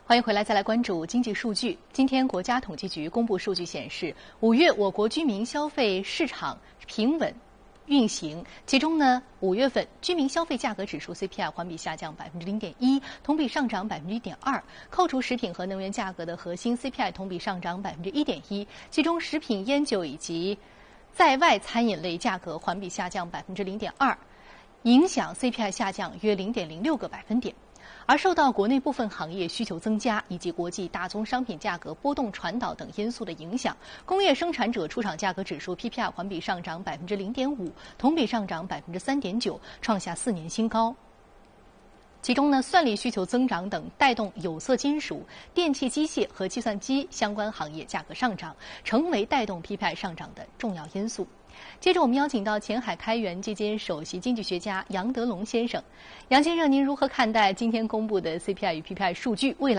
欢迎回来，再来关注经济数据。今天，国家统计局公布数据显示，5月我国居民消费市场平稳运行。其中呢，5月份居民消费价格指数 CPI 环比下降0.1%，同比上涨1.2%。扣除食品和能源价格的核心 CPI 同比上涨1.1%，其中食品、烟酒以及在外餐饮类价格环比下降0.2%，影响 CPI 下降约0.06个百分点。而受到国内部分行业需求增加以及国际大宗商品价格波动传导等因素的影响，工业生产者出厂价格指数 PPI 环比上涨0.5%，同比上涨3.9%，创下4年新高。其中呢，算力需求增长等带动有色金属、电气机械和计算机相关行业价格上涨，成为带动 PPI 上涨的重要因素。接着，我们邀请到前海开源基金首席经济学家杨德龙先生。杨先生，您如何看待今天公布的 CPI 与 PPI 数据？未来